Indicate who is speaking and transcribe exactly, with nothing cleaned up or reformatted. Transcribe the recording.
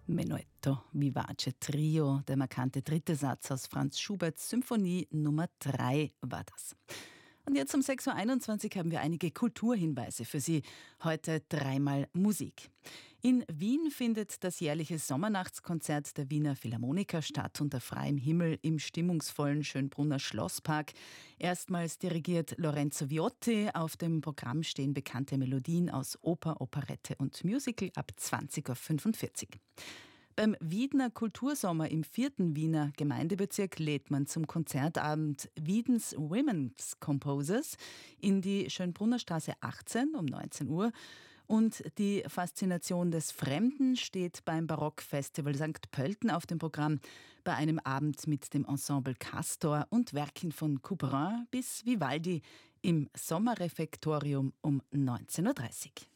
Speaker 1: Menuetto Vivace Trio, der markante dritte Satz aus Franz Schuberts Symphonie Nummer drei war das. Und jetzt um sechs Uhr einundzwanzig haben wir einige Kulturhinweise für Sie. Heute dreimal Musik. In Wien findet das jährliche Sommernachtskonzert der Wiener Philharmoniker statt unter freiem Himmel im stimmungsvollen Schönbrunner Schlosspark. Erstmals dirigiert Lorenzo Viotti. Auf dem Programm stehen bekannte Melodien aus Oper, Operette und Musical ab zwanzig Uhr fünfundvierzig. Beim Wiedner Kultursommer im vierten Wiener Gemeindebezirk lädt man zum Konzertabend Wiedens Women's Composers in die Schönbrunner Straße achtzehn um neunzehn Uhr. Und die Faszination des Fremden steht beim Barockfestival Sankt Pölten auf dem Programm bei einem Abend mit dem Ensemble Castor und Werken von Couperin bis Vivaldi im Sommerrefektorium um neunzehn Uhr dreißig.